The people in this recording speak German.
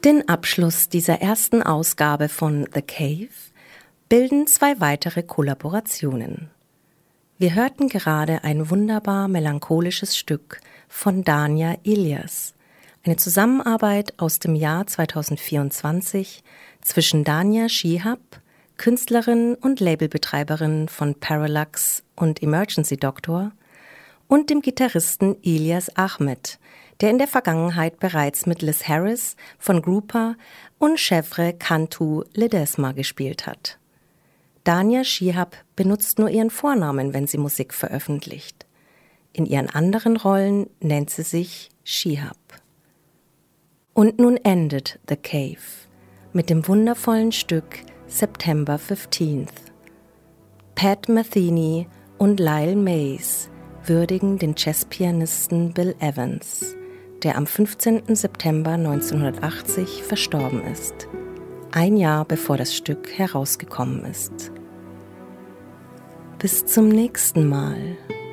Den Abschluss dieser ersten Ausgabe von The Cave bilden 2 weitere Kollaborationen. Wir hörten gerade ein wunderbar melancholisches Stück von Dania Ilias, eine Zusammenarbeit aus dem Jahr 2024 zwischen Dania Shihab, Künstlerin und Labelbetreiberin von Parallax und Emergency Doctor, und dem Gitarristen Ilyas Ahmed, der in der Vergangenheit bereits mit Liz Harris von Grouper und Chevre Cantu Ledesma gespielt hat. Dania Shihab benutzt nur ihren Vornamen, wenn sie Musik veröffentlicht. In ihren anderen Rollen nennt sie sich Shihab. Und nun endet The Cave mit dem wundervollen Stück September 15th. Pat Metheny und Lyle Mays würdigen den Jazzpianisten Bill Evans, der am 15. September 1980 verstorben ist, ein Jahr bevor das Stück herausgekommen ist. Bis zum nächsten Mal.